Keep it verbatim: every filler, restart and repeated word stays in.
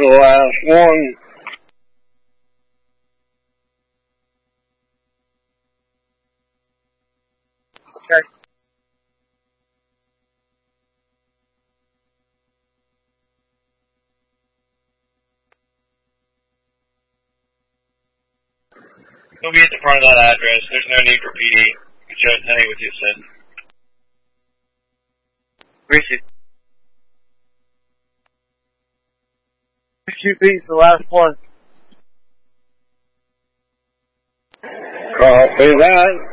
for the last one. Okay. He'll be at the front of that address. There's no need for P D. You should tell you what you said. Richard. Q B's the last one. Copy that.